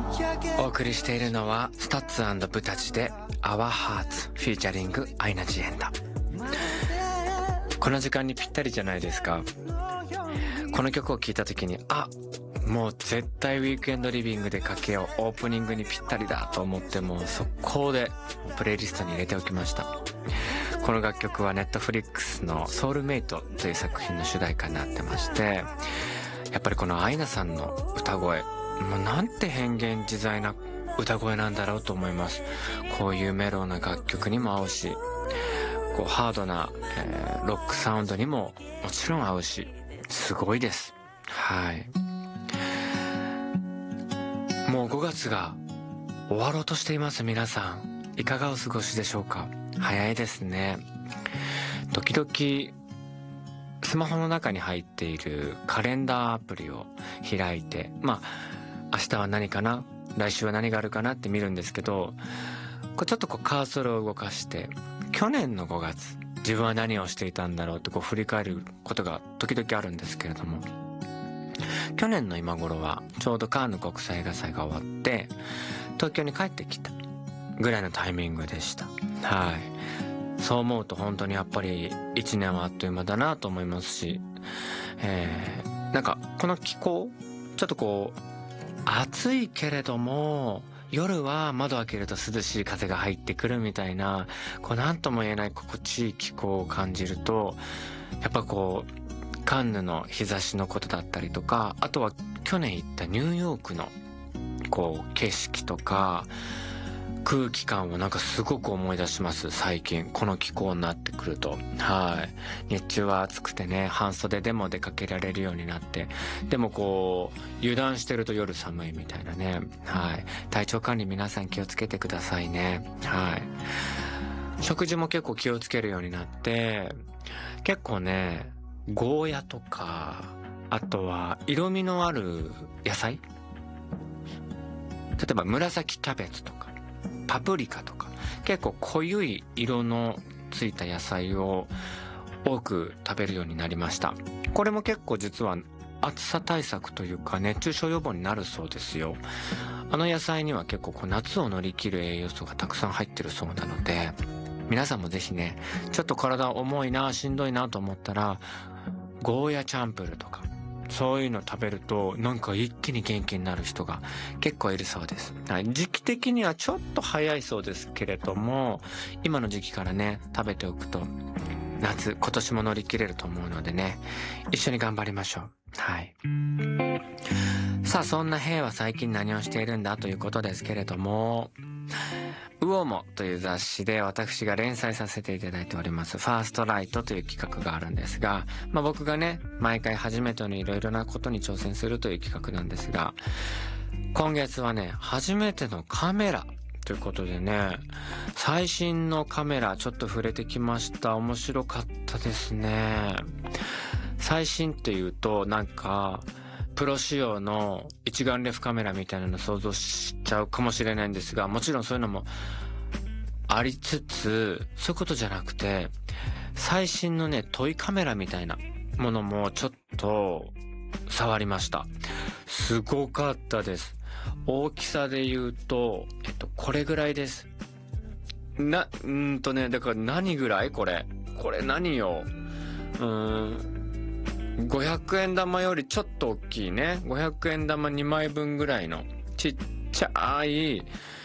お送りしているのはスタッツ&ブタチで Our Hearts フィーチャリングアイナ・ジ・エンダ。この時間にぴったりじゃないですか。この曲を聴いた時にもう絶対ウィークエンドリビングでかけよう、オープニングにぴったりだと思ってもう速攻でプレイリストに入れておきました。この楽曲はネットフリックスのソウルメイトという作品の主題歌になってまして、やっぱりこのアイナさんの歌声、もうなんて変幻自在な歌声なんだろうと思います。こういうメロウな楽曲にも合うし、こうハードな、ロックサウンドにももちろん合うし、すごいです。はい。もう5月が終わろうとしています。皆さんいかがお過ごしでしょうか。早いですね。時々スマホの中に入っているカレンダーアプリを開いて、明日は何かな、来週は何があるかなって見るんですけど、ちょっとカーソルを動かして去年の5月自分は何をしていたんだろうって振り返ることが時々あるんですけれども、去年の今頃はちょうどカンヌ国際映画祭が終わって東京に帰ってきたぐらいのタイミングでした。はい。そう思うと本当にやっぱり1年はあっという間だなと思いますし、なんかこの気候ちょっと暑いけれども夜は窓開けると涼しい風が入ってくるみたいな、何とも言えない心地いい気候を感じると、やっぱカンヌの日差しのことだったりとか、あとは去年行ったニューヨークの景色とか空気感をなんかすごく思い出します。最近この気候になってくると。はい。日中は暑くてね、半袖でも出かけられるようになって、でも油断してると夜寒いみたいなね。はい。体調管理皆さん気をつけてくださいね。はい。食事も結構気をつけるようになって、結構ね、ゴーヤとか、あとは色味のある野菜、例えば紫キャベツとかパプリカとか、結構濃ゆい色のついた野菜を多く食べるようになりました。これも結構実は暑さ対策というか熱中症予防になるそうですよ。野菜には結構夏を乗り切る栄養素がたくさん入ってるそうなので、皆さんもぜひね、ちょっと体重いな、しんどいなと思ったらゴーヤチャンプルとかそういうの食べるとなんか一気に元気になる人が結構いるそうです。はい、時期的にはちょっと早いそうですけれども、今の時期からね食べておくと今年も乗り切れると思うのでね、一緒に頑張りましょう。はい。さあ、そんなヘイは最近何をしているんだということですけれども、ウオモという雑誌で私が連載させていただいておりますファーストライトという企画があるんですが、僕がね毎回初めてのいろいろなことに挑戦するという企画なんですが、今月はね初めてのカメラということでね、最新のカメラちょっと触れてきました。面白かったですね。最新っていうとなんかプロ仕様の一眼レフカメラみたいなの想像しちゃうかもしれないんですが、もちろんそういうのもありつつ、そういうことじゃなくて最新のねトイカメラみたいなものもちょっと触りました。すごかったです。大きさで言うとこれぐらいです。だから何ぐらいこれ何よ、500円玉よりちょっと大きいね、500円玉2枚分ぐらいのちっちゃい